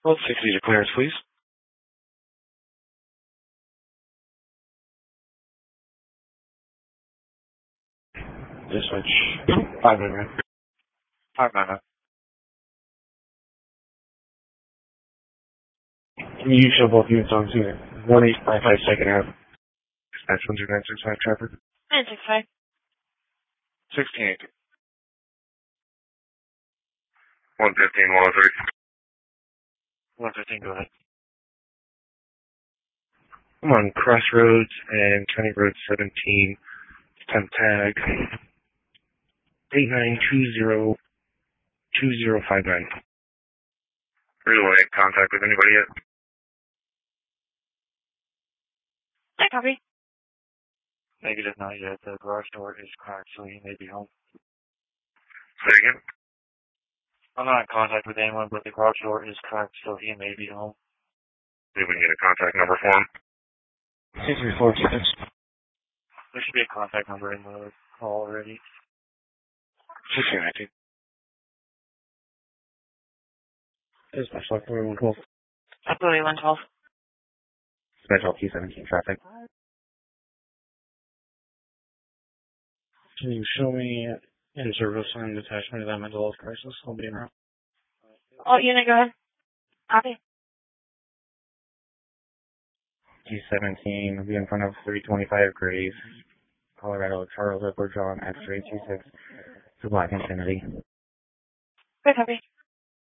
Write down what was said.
Well, 60 to clearance, please. Dispatch. 599. 599. Can you show both units on scene? 1855 second half. Dispatch 12965 traffic. 965. 1680. 115, 103. 115, go ahead. I'm on Crossroads and County Road 17. Temp tag 89202059. Really want to make contact with anybody yet? I copy. Negative, not yet. The garage door is cracked, so he may be home. Say again? I'm not in contact with anyone, but the garage door is cracked, so he may be home. See if we can get a contact number for him. 63426. There should be a contact number in the call already. 1619. Dispatch left 112. Absolutely 112. Dispatch T17 traffic. Can you show me in service and attachment to that mental health crisis? I'll be around. Oh, unit, go ahead. Copy. T17 will be in front of 325 Graves, Colorado, Charles Edward John, X-ray 26, to Black Infinity. Good copy.